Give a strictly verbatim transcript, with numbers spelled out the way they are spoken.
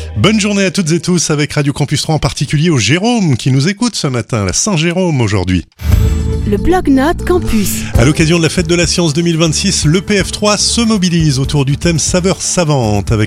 Bonne journée à toutes et tous avec Radio Campus trois, en particulier au Jérôme qui nous écoute ce matin, la Saint-Jérôme aujourd'hui. Le Blog-Notes Campus. À l'occasion de la Fête de la Science deux mille vingt-six, l'E P F trois se mobilise autour du thème Saveurs savantes avec